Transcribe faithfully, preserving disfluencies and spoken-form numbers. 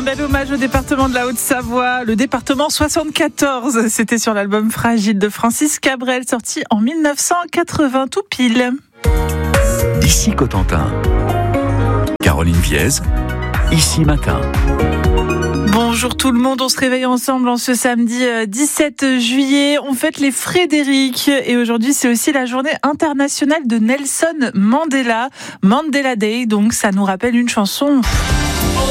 bel hommage au département de la Haute-Savoie, le département soixante-quatorze. C'était sur l'album Fragile de Francis Cabrel, sorti en dix-neuf cent quatre-vingts, tout pile. Ici Cotentin. Caroline Viez, Ici Matin. Bonjour tout le monde, on se réveille ensemble en ce samedi dix-sept juillet. On fête les Frédéric et aujourd'hui c'est aussi la journée internationale de Nelson Mandela. Mandela Day, donc ça nous rappelle une chanson.